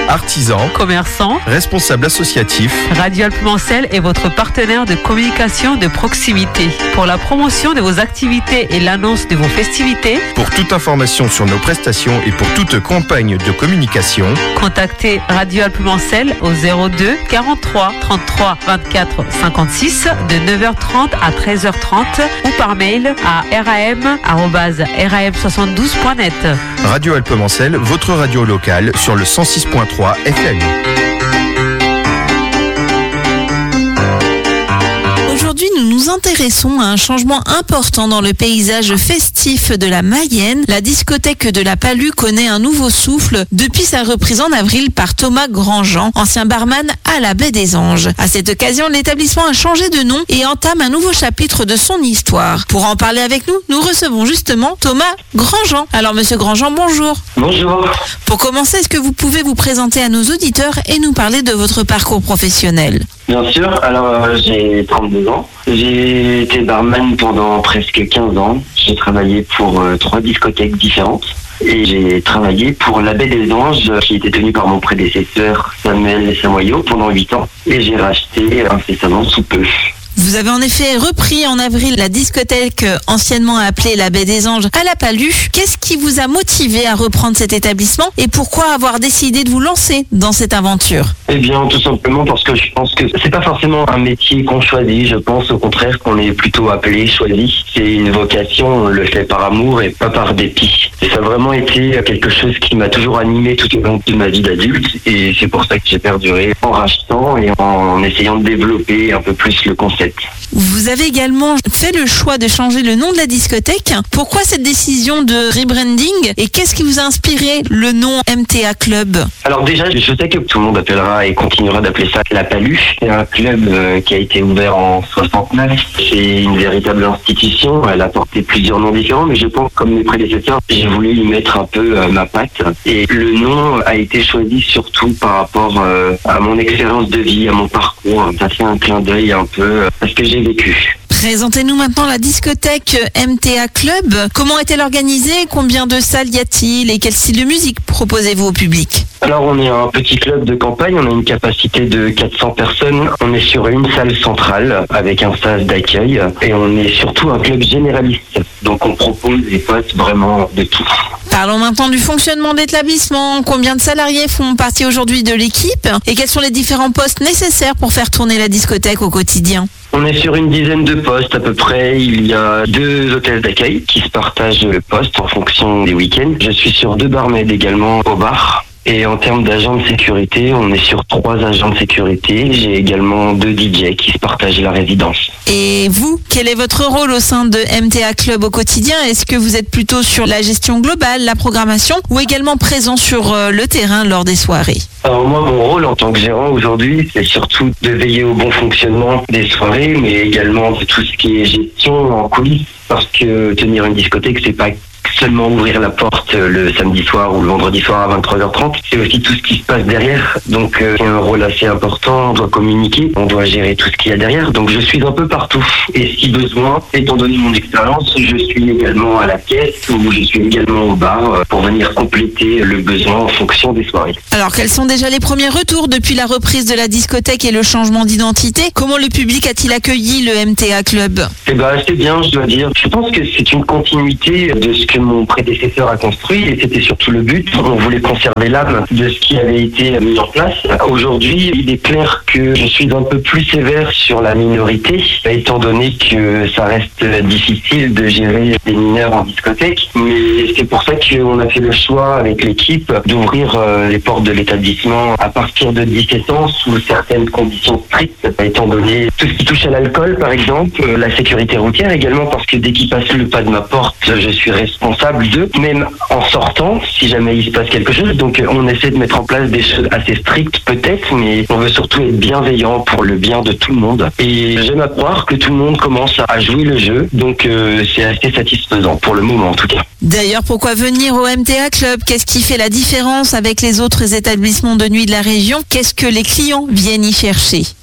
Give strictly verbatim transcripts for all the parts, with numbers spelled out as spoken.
artisans, commerçants, responsables associatifs. Radio Alpes-Mancel est votre partenaire de communication de proximité. Pour la promotion de vos activités et l'annonce de vos festivités, Pour toute information sur nos prestations et pour toute campagne de communication, contactez Radio Alpes-Mancel au zéro deux quarante-trois trente-trois vingt-quatre cinquante-six de neuf heures trente à treize heures trente ou par mail à ram arobase ram soixante-douze point net. Radio Alpes-Mancel, votre radio locale sur le cent six point trois F M. Aujourd'hui, nous nous intéressons à un changement important dans le paysage festif de la Mayenne. La discothèque de la Palue connaît un nouveau souffle depuis sa reprise en avril par Thomas Grandjean, ancien barman à la Baie des Anges. À cette occasion, l'établissement a changé de nom et entame un nouveau chapitre de son histoire. Pour en parler avec nous, nous recevons justement Thomas Grandjean. Alors, monsieur Grandjean, bonjour. Bonjour. Pour commencer, est-ce que vous pouvez vous présenter à nos auditeurs et nous parler de votre parcours professionnel ? Bien sûr, alors euh, j'ai trente-deux ans. J'ai été barman pendant presque quinze ans. J'ai travaillé pour euh, trois discothèques différentes. Et j'ai travaillé pour la Baie des Anges, qui était tenue par mon prédécesseur Samuel Samoyau pendant huit ans. Et j'ai racheté incessamment sous peu. Vous avez en effet repris en avril la discothèque anciennement appelée la Baie des Anges à la Palue. Qu'est-ce qui vous a motivé à reprendre cet établissement et pourquoi avoir décidé de vous lancer dans cette aventure ? Eh bien, tout simplement parce que je pense que c'est pas forcément un métier qu'on choisit. Je pense au contraire qu'on est plutôt appelé, choisi. C'est une vocation, on le fait par amour et pas par dépit. Et ça a vraiment été quelque chose qui m'a toujours animé tout au long de ma vie d'adulte et c'est pour ça que j'ai perduré en rachetant et en essayant de développer un peu plus le concept. Vous avez également fait le choix de changer le nom de la discothèque. Pourquoi cette décision de rebranding et qu'est-ce qui vous a inspiré le nom M T A Club ? Alors déjà, je sais que tout le monde appellera et continuera d'appeler ça la Palue. C'est un club euh, qui a été ouvert en soixante-neuf. C'est une véritable institution. Elle a porté plusieurs noms différents, mais je pense, comme mes prédécesseurs, j'ai voulu y mettre un peu euh, ma patte. Et le nom a été choisi surtout par rapport euh, à mon expérience de vie, à mon parcours. Ça fait un clin d'œil un peu euh, à ce que j'ai vécu. Présentez-nous maintenant la discothèque M T A Club. Comment est-elle organisée ? Combien de salles y a-t-il ? Et quel style de musique proposez-vous au public ? Alors on est un petit club de campagne, on a une capacité de quatre cents personnes. On est sur une salle centrale avec un sas d'accueil et on est surtout un club généraliste. Donc on propose des postes vraiment de tout. Parlons maintenant du fonctionnement de l'établissement. Combien de salariés font partie aujourd'hui de l'équipe ? Et quels sont les différents postes nécessaires pour faire tourner la discothèque au quotidien ? On est sur une dizaine de postes à peu près. Il y a deux hôtesses d'accueil qui se partagent le poste en fonction des week-ends. Je suis sur deux barmaids également au bar. Et en termes d'agents de sécurité, on est sur trois agents de sécurité. J'ai également deux D J qui se partagent la résidence. Et vous, quel est votre rôle au sein de M T A Club au quotidien ? Est-ce que vous êtes plutôt sur la gestion globale, la programmation, ou également présent sur le terrain lors des soirées ? Alors moi, mon rôle en tant que gérant aujourd'hui, c'est surtout de veiller au bon fonctionnement des soirées, mais également de tout ce qui est gestion en coulisses. Parce que tenir une discothèque, c'est pas seulement ouvrir la porte le samedi soir ou le vendredi soir à vingt-trois heures trente, c'est aussi tout ce qui se passe derrière. Donc euh, c'est un rôle assez important, on doit communiquer, on doit gérer tout ce qu'il y a derrière. Donc je suis un peu partout. Et si besoin, étant donné mon expérience, je suis également à la caisse ou je suis également au bar pour venir compléter le besoin en fonction des soirées. Alors quels sont déjà les premiers retours depuis la reprise de la discothèque et le changement d'identité ? Comment le public a-t-il accueilli le M T A Club ? Eh ben c'est bien, je dois dire. Je pense que c'est une continuité de ce que mon prédécesseur a construit et c'était surtout le but. On voulait conserver l'âme de ce qui avait été mis en place. Aujourd'hui, il est clair que je suis un peu plus sévère sur la minorité, étant donné que ça reste difficile de gérer des mineurs en discothèque. Mais c'est pour ça qu'on a fait le choix avec l'équipe d'ouvrir les portes de l'établissement à partir de dix-sept ans sous certaines conditions strictes, étant donné tout ce qui touche à l'alcool, par exemple, la sécurité routière également, parce que dès qu'il passe le pas de ma porte, je suis responsable de, même en sortant, si jamais il se passe quelque chose. Donc on essaie de mettre en place des choses assez strictes peut-être, mais on veut surtout être bienveillant pour le bien de tout le monde. Et j'aime à croire que tout le monde commence à jouer le jeu, donc euh, c'est assez satisfaisant pour le moment en tout cas. D'ailleurs, pourquoi venir au M T A Club ? Qu'est-ce qui fait la différence avec les autres établissements de nuit de la région ? Qu'est-ce que les clients viennent y chercher ?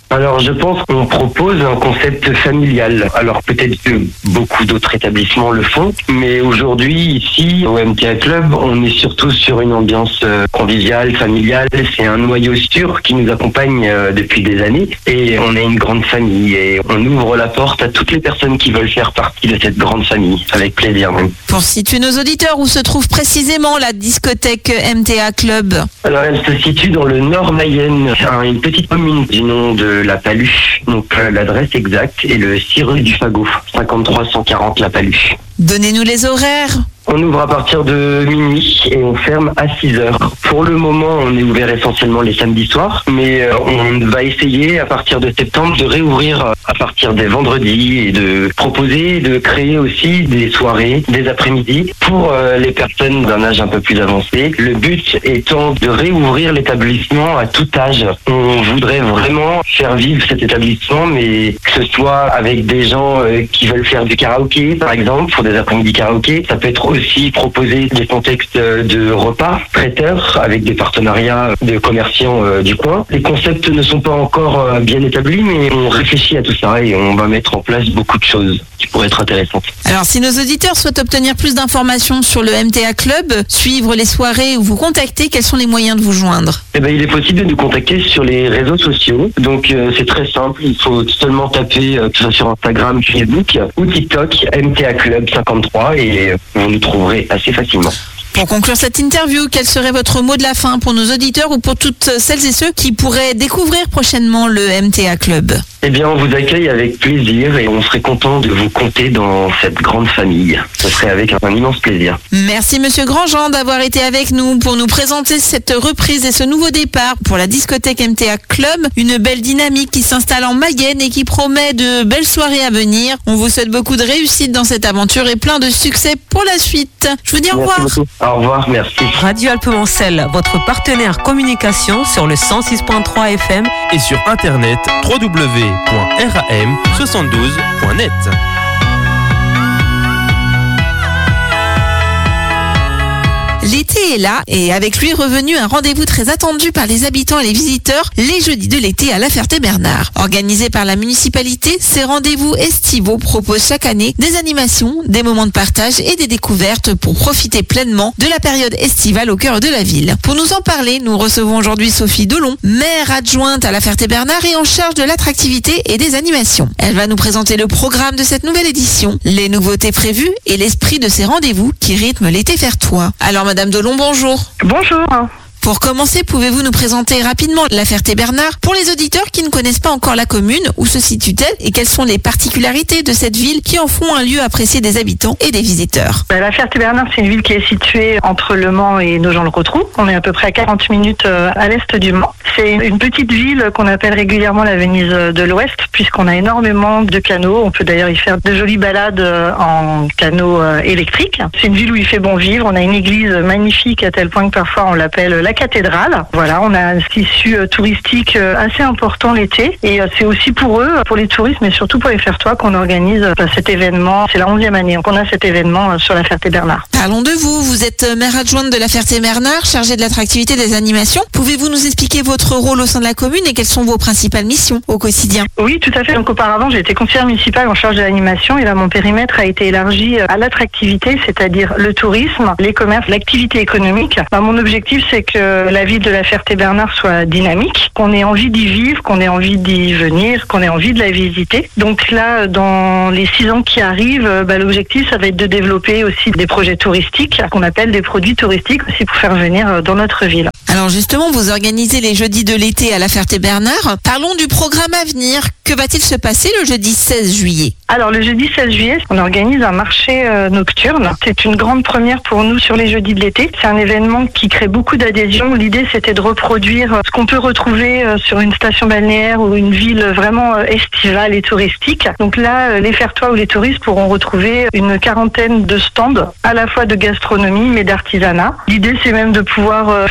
Alors je pense qu'on propose un concept familial. Alors peut-être que beaucoup d'autres établissements le font, mais aujourd'hui ici au M T A Club, on est surtout sur une ambiance conviviale, familiale. C'est un noyau sûr qui nous accompagne depuis des années et on est une grande famille et on ouvre la porte à toutes les personnes qui veulent faire partie de cette grande famille, avec plaisir même. Pour situer nos auditeurs, où se trouve précisément la discothèque M T A Club? Alors elle se situe dans le Nord Mayenne, une petite commune du nom de La Paluche. Donc euh, l'adresse exacte est le six rue du Fagot, cinquante-trois cent quarante La Paluche. Donnez-nous les horaires. On ouvre à partir de minuit et on ferme à six heures. Pour le moment, on est ouvert essentiellement les samedis soirs, mais euh, on va essayer à partir de septembre de réouvrir à partir des vendredis et de proposer, de créer aussi des soirées, des après-midi pour euh, les personnes d'un âge un peu plus avancé. Le but étant de réouvrir l'établissement à tout âge. On voudrait vraiment faire vivre cet établissement, mais que ce soit avec des gens euh, qui veulent faire du karaoké, par exemple, pour des après-midi karaoké. Ça peut être aussi proposer des contextes de repas traiteurs avec des partenariats de commerçants euh, du coin. Les concepts ne sont pas encore euh, bien établis, mais on réfléchit à tout ça et on va mettre en place beaucoup de choses qui pourraient être intéressantes. Alors, si nos auditeurs souhaitent obtenir plus d'informations sur le M T A Club, suivre les soirées ou vous contacter, quels sont les moyens de vous joindre? Eh ben, il est possible de nous contacter sur les réseaux sociaux. Donc, euh, c'est très simple. Il faut seulement taper, euh, que ce soit sur Instagram, Facebook ou TikTok, M T A Club cinquante-trois et euh, vous nous trouverez assez facilement. Pour conclure cette interview, quel serait votre mot de la fin pour nos auditeurs ou pour toutes celles et ceux qui pourraient découvrir prochainement le M T A Club? Eh bien, on vous accueille avec plaisir et on serait content de vous compter dans cette grande famille. Ce serait avec un immense plaisir. Merci Monsieur Grandjean d'avoir été avec nous pour nous présenter cette reprise et ce nouveau départ pour la discothèque M T A Club. Une belle dynamique qui s'installe en Mayenne et qui promet de belles soirées à venir. On vous souhaite beaucoup de réussite dans cette aventure et plein de succès pour la suite. Je vous dis au revoir. Merci beaucoup. Au revoir, merci. Radio Alpemancel, votre partenaire communication sur le cent six point trois F M et sur internet w w w point r a m soixante-douze point net. L'été est là et avec lui revenu un rendez-vous très attendu par les habitants et les visiteurs, les jeudis de l'été à La Ferté-Bernard. Organisé par la municipalité, ces rendez-vous estivaux proposent chaque année des animations, des moments de partage et des découvertes pour profiter pleinement de la période estivale au cœur de la ville. Pour nous en parler, nous recevons aujourd'hui Sophie Delon, maire adjointe à La Ferté-Bernard et en charge de l'attractivité et des animations. Elle va nous présenter le programme de cette nouvelle édition, les nouveautés prévues et l'esprit de ces rendez-vous qui rythment l'été fertois. Alors Madame Delon, bonjour. Bonjour. Pour commencer, pouvez-vous nous présenter rapidement La Ferté-Bernard pour les auditeurs qui ne connaissent pas encore la commune, où se situe-t-elle et quelles sont les particularités de cette ville qui en font un lieu apprécié des habitants et des visiteurs? La Ferté-Bernard, c'est une ville qui est située entre Le Mans et Nogent-le-Rotrou. On est à peu près à quarante minutes à l'est du Mans. C'est une petite ville qu'on appelle régulièrement la Venise de l'Ouest, puisqu'on a énormément de canaux. On peut d'ailleurs y faire de jolies balades en canaux électriques. C'est une ville où il fait bon vivre. On a une église magnifique à tel point que parfois on l'appelle la cathédrale. Voilà, on a un tissu touristique assez important l'été et c'est aussi pour eux, pour les touristes, mais surtout pour les Fertois qu'on organise cet événement. C'est la onzième année qu'on a cet événement sur la Ferté-Bernard. Parlons de vous. Vous êtes maire adjointe de la Ferté-Bernard, chargée de l'attractivité des animations. Pouvez-vous nous expliquer votre rôle au sein de la commune et quelles sont vos principales missions au quotidien? Oui, tout à fait. Donc auparavant, j'ai été conseillère municipale en charge de l'animation et là, mon périmètre a été élargi à l'attractivité, c'est-à-dire le tourisme, les commerces, l'activité économique. Ben, mon objectif, c'est que la ville de la Ferté-Bernard soit dynamique, qu'on ait envie d'y vivre, qu'on ait envie d'y venir, qu'on ait envie de la visiter. Donc là, dans les six ans qui arrivent, bah, l'objectif, ça va être de développer aussi des projets touristiques, qu'on appelle des produits touristiques aussi pour faire venir dans notre ville. Alors justement, vous organisez les jeudis de l'été à la Ferté-Bernard. Parlons du programme à venir. Que va-t-il se passer le jeudi seize juillet? Alors le jeudi seize juillet, on organise un marché euh, nocturne. C'est une grande première pour nous sur les jeudis de l'été. C'est un événement qui crée beaucoup d'adhésion. L'idée, c'était de reproduire ce qu'on peut retrouver euh, sur une station balnéaire ou une ville vraiment euh, estivale et touristique. Donc là, euh, les Fertois ou les touristes pourront retrouver une quarantaine de stands, à la fois de gastronomie mais d'artisanat. L'idée, c'est même de pouvoir euh, faire son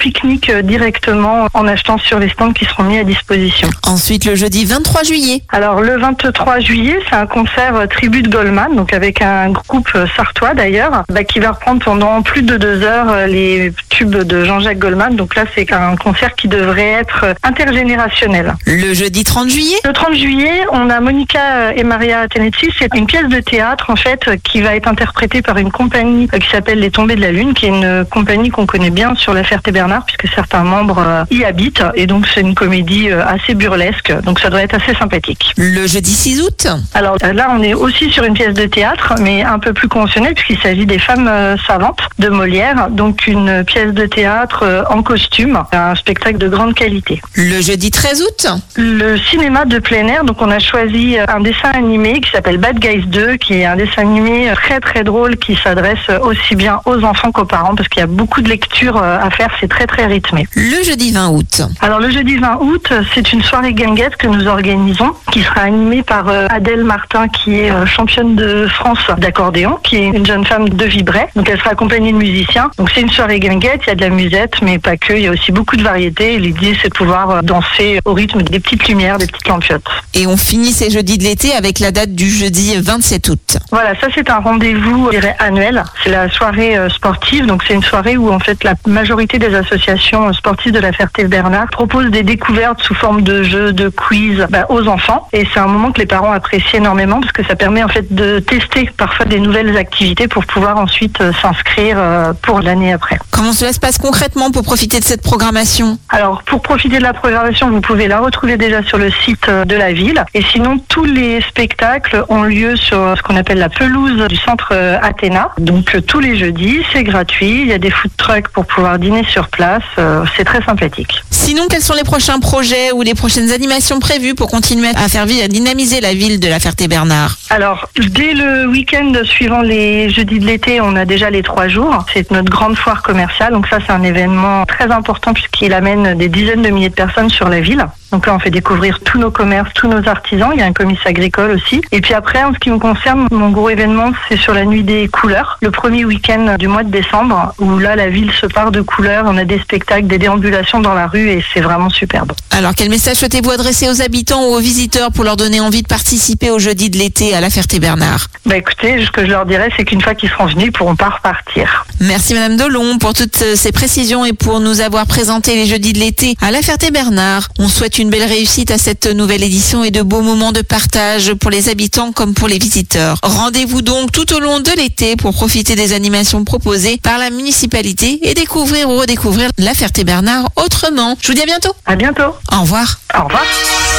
pique-nique directement en achetant sur les stands qui seront mis à disposition. Ensuite, le jeudi vingt-trois juillet. Alors le vingt-trois juillet, c'est un concert tribu de Goldman, donc avec un groupe sartois d'ailleurs, bah, qui va reprendre pendant plus de deux heures les tubes de Jean-Jacques Goldman. Donc là, c'est un concert qui devrait être intergénérationnel. Le jeudi trente juillet. Le trente juillet, on a Monica et Maria Tenetti. C'est une pièce de théâtre en fait qui va être interprétée par une compagnie qui s'appelle Les Tombées de la Lune, qui est une compagnie qu'on connaît bien sur la Ferté-Bernard puisque certains membres y habitent. Et donc c'est une comédie assez burlesque. Donc ça doit être assez sympathique. Le jeudi six août. Alors là, on est aussi sur une pièce de théâtre, mais un peu plus conventionnelle puisqu'il s'agit des Femmes savantes de Molière. Donc une pièce de théâtre en costume, un spectacle de grande qualité. Le jeudi treize août. Le cinéma de plein air. Donc on a choisi un dessin animé qui s'appelle Bad Guys deux, qui est un dessin animé très très drôle qui s'adresse aussi bien aux enfants qu'aux parents parce qu'il y a beaucoup de lectures à faire. C'est très très rythmé. Le jeudi vingt août. Alors le jeudi vingt août, c'est une soirée guinguette que nous organisons qui sera animée par Adèle Martin qui est championne de France d'accordéon, qui est une jeune femme de Vibray. Donc elle sera accompagnée de musiciens. Donc c'est une soirée guinguette, il y a de la musette mais pas que, il y a aussi beaucoup de variétés. L'idée c'est de pouvoir danser au rythme des petites lumières, des petites lampiottes. Et on finit ces jeudis de l'été avec la date du jeudi vingt-sept août. Voilà, ça c'est un rendez-vous, je dirais, annuel. C'est la soirée sportive, donc c'est une soirée où en fait la majorité des associations sportives de la Ferté-Bernard proposent des découvertes sous forme de jeux, de quiz bah, aux enfants. Et c'est un moment que les parents apprécient énormément parce que ça permet en fait de tester parfois des nouvelles activités pour pouvoir ensuite euh, s'inscrire euh, pour l'année après. Comment cela se passe concrètement pour profiter de cette programmation? Alors pour profiter de la programmation, vous pouvez la retrouver déjà sur le site de la ville. Et sinon, tous les spectacles ont lieu sur ce qu'on appelle la pelouse du centre Athéna. Donc tous les jeudis, c'est gratuit. Il y a des food trucks pour pouvoir dîner sur place. C'est très sympathique. Sinon, quels sont les prochains projets ou les prochaines animations prévues pour continuer à faire vivre, à dynamiser la ville de la Ferté-Bernard? Alors, dès le week-end suivant les jeudis de l'été, on a déjà les trois jours. C'est notre grande foire commerciale. Donc ça, c'est un événement très important puisqu'il amène des dizaines de milliers de personnes sur la ville. Donc là, on fait découvrir tous nos commerces, tous nos artisans. Il y a un comice agricole aussi. Et puis après, en ce qui me concerne, mon gros événement, c'est sur la nuit des couleurs, le premier week-end du mois de décembre, où là, la ville se part de couleurs. On a des spectacles, des déambulations dans la rue et c'est vraiment superbe. Alors, quel message souhaitez-vous adresser aux habitants ou aux visiteurs pour leur donner envie de participer au jeudi de l'été à la Ferté-Bernard? Bah écoutez, ce que je leur dirais, c'est qu'une fois qu'ils seront venus, ils pourront pas repartir. Merci Madame Delon pour toutes ces précisions et pour nous avoir présenté les jeudis de l'été à la Ferté-Bernard. On souhaite une belle réussite à cette nouvelle édition et de beaux moments de partage pour les habitants comme pour les visiteurs. Rendez-vous donc tout au long de l'été pour profiter des animations proposées par la municipalité et découvrir ou redécouvrir la Ferté-Bernard autrement. Je vous dis à bientôt. À bientôt. Au revoir. Au revoir.